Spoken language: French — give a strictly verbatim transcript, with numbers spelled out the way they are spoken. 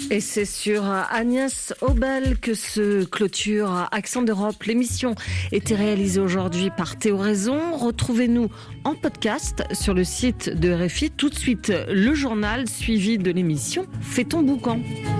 Et c'est sur Agnès Obel que se clôture Accent d'Europe. L'émission était réalisée aujourd'hui par Théo Raison. Retrouvez-nous en podcast sur le site de R F I. Tout de suite, le journal suivi de l'émission Fais ton boucan.